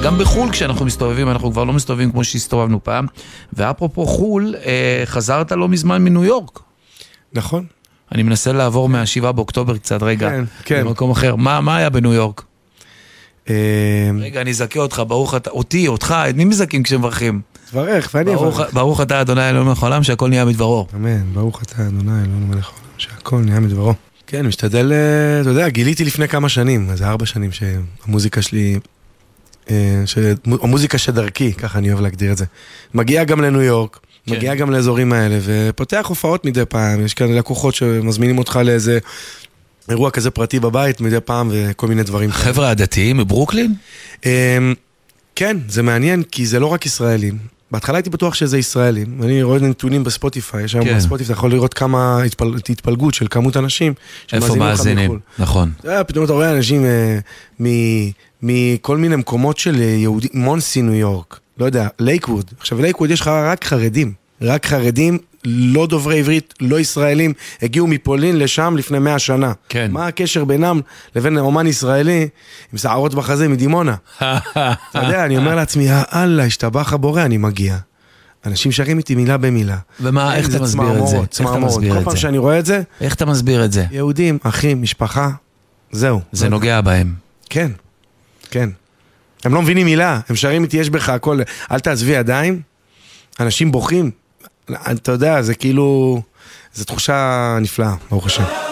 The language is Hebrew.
גם בחול כשאנחנו מסתובבים, אנחנו כבר לא מסתובבים כמו שהסתובבנו פעם, ואפרופו חול, חזרת לא מזמן מניו יורק. נכון. אני מנסה לעבור מה7 באוקטובר קצת, רגע, כן. במקום אחר. מה היה בניו יורק? רגע, אני אזכה אותך, אותך, את מי מזכים כשמברכים? תברך, ואני אברך. ברוך אתה, אדוני אלוהים מלך העולם, שהכל נהיה מדברו. אמן, ברוך אתה, אדוני אלוהים מלך העולם, שהכל נהיה מדברו. כן, משתדל, אתה יודע, גיליתי לפני כמה שנים, זה 4 שנים שהמוזיקה שלי, המוזיקה שדרכי, ככה אני אוהב להגדיר את זה, מגיעה גם לניו יורק, מגיעה גם לאזורים האלה, ופותח הופעות מדי פעם, יש כאן לקוחות שמזמינים אותך לאיזה אירוע כזה פרטי בבית מדי פעם, וכל מיני דברים. חבר'ה הדתיים מברוקלין? כן, זה מעניין, כי זה לא רק ישראלים. בהתחלה הייתי בטוח שזה ישראלים, ואני רואה נתונים בספוטיפיי, יש היום בספוטיפיי, אתה יכול לראות כמה התפלגות של כמות אנשים, איפה מאזינים, נכון. פתאום אתה רואה אנשים מכל מיני מקומות של יהודים, מונסי ניו יורק, לא יודע, לייקווד. עכשיו לייקווד יש לך רק חרדים, לא דוברי עברית, לא ישראלים, הגיעו מפולין לשם לפני 100 שנה. כן. מה הקשר בינם לבין אומן ישראלי עם שערות בחזה מדימונה? אתה יודע, אני אומר לעצמי, אללה, השתבח הבורא, אני מגיע. אנשים שרים איתי מילה במילה. ומה, איך אתה מסביר את זה? כל פעם שאני רואה את זה, איך אתה מסביר את זה? יהודים, אחים, משפחה, זהו. זה נוגע בהם. כן, כן. הם לא מבינים מילה, הם שרים איתי, יש בך הכל, אל תעזבי ידיים, אנשים בוכים, אתה יודע, זה כאילו, זו תחושה נפלאה, ברוך השם.